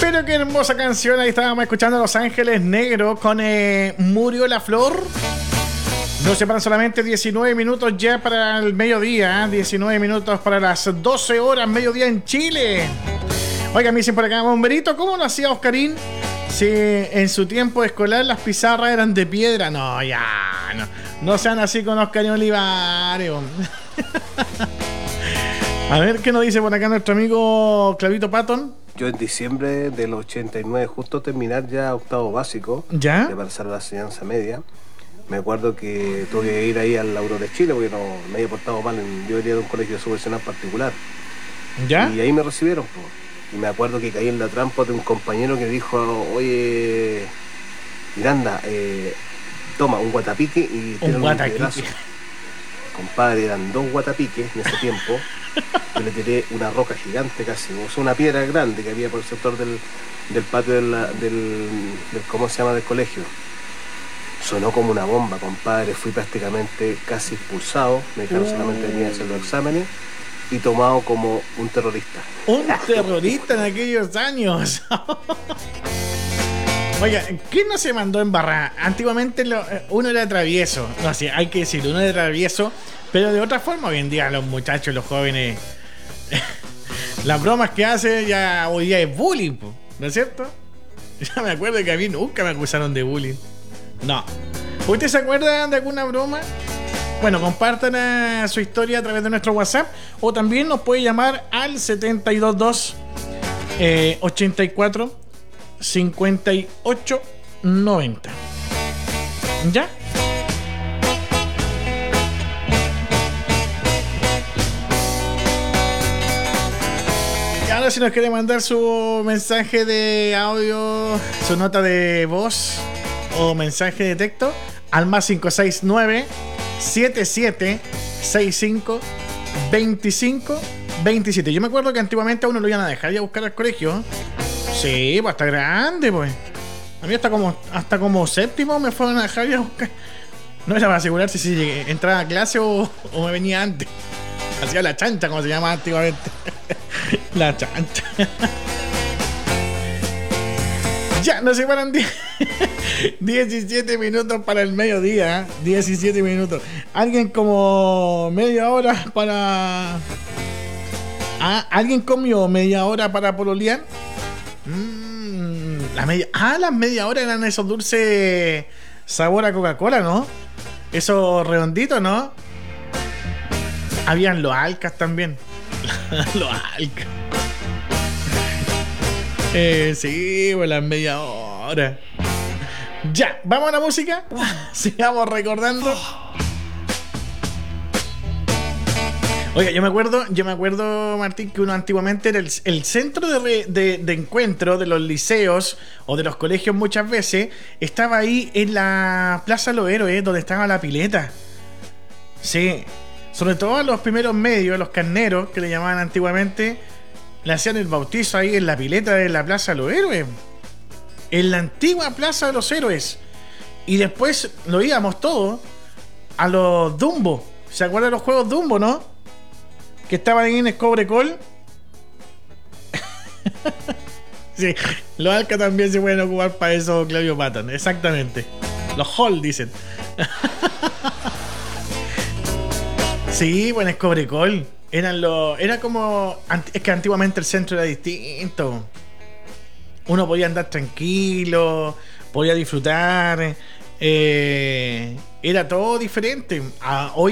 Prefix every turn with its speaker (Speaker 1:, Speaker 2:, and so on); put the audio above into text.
Speaker 1: Pero qué hermosa canción. Ahí estábamos escuchando Los Ángeles Negros con Murió la Flor. Nos separan solamente 19 minutos ya para el mediodía. 19 minutos para las 12 horas, mediodía en Chile. Oiga, me dicen por acá, bomberito, ¿cómo lo hacía Oscarín? Si en su tiempo escolar las pizarras eran de piedra. No, ya, no sean así con Oscarín Olivares. A ver, ¿qué nos dice por acá nuestro amigo Clavito Patton?
Speaker 2: Yo en diciembre del 89, justo terminar ya octavo básico,
Speaker 1: ¿ya?
Speaker 2: De pasar a la enseñanza media, me acuerdo que tuve que ir ahí al Lauro de Chile porque no me había portado mal. Yo venía de un colegio subvencional particular.
Speaker 1: ¿Ya?
Speaker 2: Y ahí me recibieron. Y me acuerdo que caí en la trampa de un compañero que dijo, oye, Miranda, toma un guatapique y tira un pedazo. Compadre, eran 2 guatapiques en ese tiempo. Yo le tiré una roca gigante casi, o sea, una piedra grande que había por el sector del patio del ¿cómo se llama? Del colegio. Sonó como una bomba, compadre. Fui prácticamente casi expulsado. Me dejaron solamente venir a hacer los exámenes y tomado como un terrorista.
Speaker 1: Un terrorista en aquellos años. Oiga, ¿quién no se mandó en barra? Antiguamente uno era travieso. No, sí, hay que decirlo, uno era travieso. Pero de otra forma, hoy en día los muchachos, los jóvenes, las bromas que hacen ya hoy día es bullying, ¿no es cierto? Ya me acuerdo que a mí nunca me acusaron de bullying. No. ¿Ustedes se acuerdan de alguna broma? Bueno, compartan su historia a través de nuestro WhatsApp o también nos puede llamar al 722 84 58 90. ¿Ya? Y ahora si nos quiere mandar su mensaje de audio, su nota de voz o mensaje de texto al más 569 77 65 25 27. Yo me acuerdo que antiguamente a uno lo iban a dejar ir a buscar al colegio. Sí, pues hasta grande, pues. A mí hasta como séptimo me fueron a dejar ir a buscar. No era para asegurarse si entraba a clase o me venía antes. Hacía la chancha, como se llamaba antiguamente. La chancha. Ya, nos separan 17 minutos para el mediodía. 17 minutos. Alguien como media hora para... ¿alguien comió media hora para pololear? Las media hora eran esos dulces sabor a Coca-Cola, ¿no? Esos redonditos, ¿no? Habían los Alcas también. Los Alcas. Sí, pues las media hora. Ya, ¿vamos a la música? Sigamos recordando. Oiga, yo me acuerdo, Martín, que uno antiguamente era el centro de encuentro de los liceos o de los colegios muchas veces. Estaba ahí en la Plaza Los Héroes, donde estaba la pileta. Sí, sobre todo los primeros medios, los carneros, que le llamaban antiguamente, le hacían el bautizo ahí en la pileta de la Plaza Los Héroes. En la antigua Plaza de los Héroes. Y después lo íbamos todos a los Dumbo. ¿Se acuerdan de los juegos Dumbo, no? Que estaban ahí en el Cobrecol. Sí, los Alca también se pueden ocupar para eso, Claudio Patton. Exactamente. Los Hall dicen. Sí, bueno, es Cobrecol. Era como... Es que antiguamente el centro era distinto. Uno podía andar tranquilo, podía disfrutar. Era todo diferente. Hoy